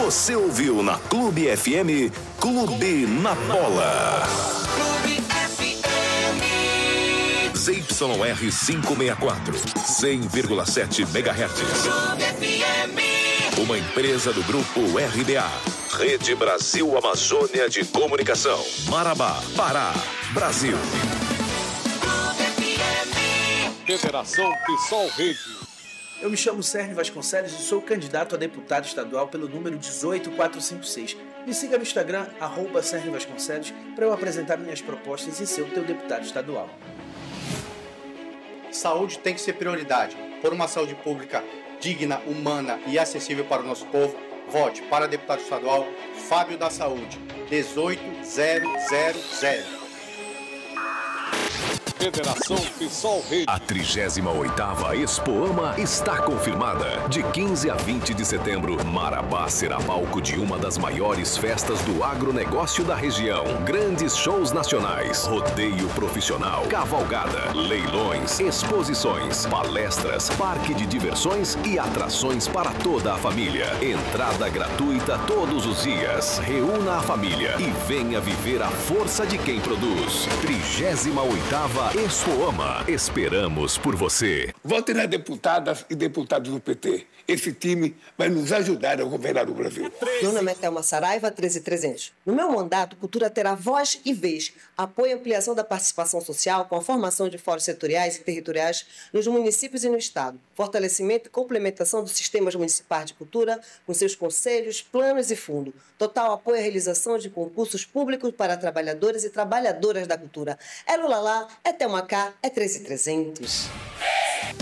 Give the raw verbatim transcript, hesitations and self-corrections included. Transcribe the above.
Você ouviu na Clube F M, Clube na Bola. Clube F M. Z Y R quinhentos e sessenta e quatro, cem vírgula sete megahertz. Clube F M. Uma empresa do Grupo R B A. Rede Brasil Amazônia de Comunicação. Marabá, Pará, Brasil. Clube F M. Federação PSOL Rede. Eu me chamo Sérgio Vasconcelos e sou candidato a deputado estadual pelo número dezoito quatrocentos e cinquenta e seis. Me siga no Instagram, arroba Sérgio Vasconcelos, para eu apresentar minhas propostas e ser o teu deputado estadual. Saúde tem que ser prioridade. Por uma saúde pública digna, humana e acessível para o nosso povo, vote para deputado estadual Fábio da Saúde, dezoito mil. Federação PSOL Rede. A trigésima oitava Expoama está confirmada. De quinze a vinte de setembro, Marabá será palco de uma das maiores festas do agronegócio da região. Grandes shows nacionais, rodeio profissional, cavalgada, leilões, exposições, palestras, parque de diversões e atrações para toda a família. Entrada gratuita todos os dias. Reúna a família e venha viver a força de quem produz. trigésima oitava Expoama. Esperamos por você. Vote nas deputadas e deputados do P T. Esse time vai nos ajudar a governar o Brasil. Meu nome é Thelma Saraiva, treze mil e trezentos. No meu mandato, cultura terá voz e vez. Apoio e ampliação da participação social com a formação de fóruns setoriais e territoriais nos municípios e no Estado. Fortalecimento e complementação dos sistemas municipais de cultura com seus conselhos, planos e fundo. Total apoio à realização de concursos públicos para trabalhadores e trabalhadoras da cultura. É Lula lá, é Thelma cá, é treze mil e trezentos.